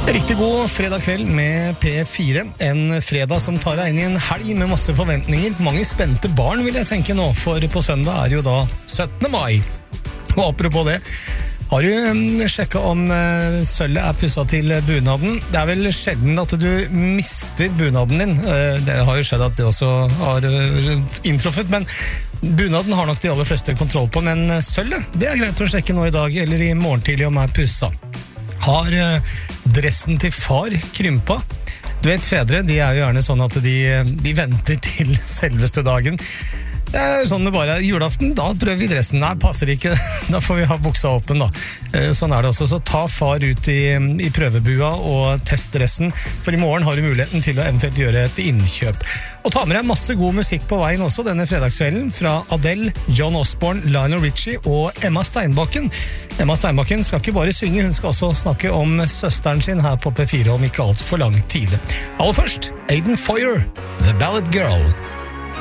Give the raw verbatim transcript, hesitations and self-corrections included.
Riktig god fredag kveld med P fire. En fredag som tar deg inn i en helg med masse forventninger. Mange spente barn vil jeg tenke nå, for på søndag er jo da syttende mai. Og apropos det, har du sjekket om uh, sølvet er pusset til bunaden? Det er vel sjelden at du mister bunaden din. Uh, det har jo skjedd at det også har uh, inntruffet, men bunaden har nok de aller fleste kontroll på. Men sølvet, det er greit å sjekke nå i dag eller i morgen tidlig om er pusset. Har uh, dressen til far krympa? Du vet, fedre, de er jo gjerne sånn at de, de venter til selveste dagen. Det er sånn det bare er julaften, da prøver vi dressen. Nei, passer ikke, da får vi ha buksa åpen da. Sånn er det også, så ta far ut i, i prøvebua og test dressen, for i morgen har du muligheten til å eventuelt gjøre et innkjøp. Og ta med deg masse god musikk på veien også denne fredagskvelden, fra Adele, John Osborne, Lionel Richie og Emma Steinbakken. Emma Steinbakken skal ikke bare synge, hun skal også snakke om søsteren sin her på P fire om ikke alt for lang tid. Aller først, Aiden Foyer, The Ballad Girl.